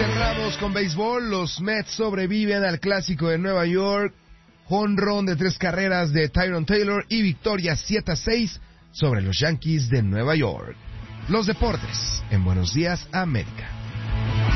Cerramos con béisbol. Los Mets sobreviven al Clásico de Nueva York. Jonrón de 3 carreras de Tyrone Taylor y victoria 7-6 sobre los Yankees de Nueva York. Los deportes en Buenos Días, América.